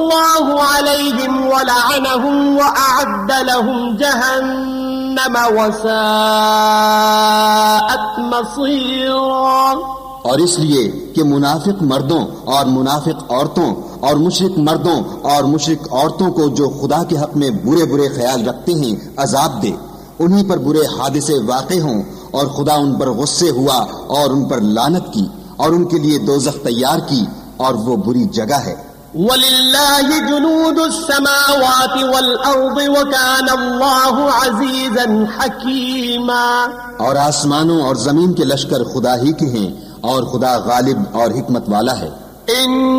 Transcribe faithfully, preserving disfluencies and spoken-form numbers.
अल्लाहु अलैहिम व लअनहुम व अअद्द लहुम जहन्नम वसाअत मसीरा। और इसलिए कि मुनाफिक मर्दों और मुनाफिक औरतों और मुशरिक मर्दों और मुशरिक औरतों को जो खुदा के हक में बुरे बुरे ख्याल रखते हैं अजाब दे, उन्हीं पर बुरे हादिसे वाक़े हों और खुदा उन पर गुस्से हुआ और उन पर लानत की और उनके लिए दोज़ख तैयार की और वो बुरी जगह है। वलिल्लाहि जुनूदुस समावाति वल अर्दि व काना अल्लाहु अज़ीज़न हकीमा। और आसमानों और जमीन के लश्कर खुदा ही के हैं और खुदा गालिब और हिकमत वाला है।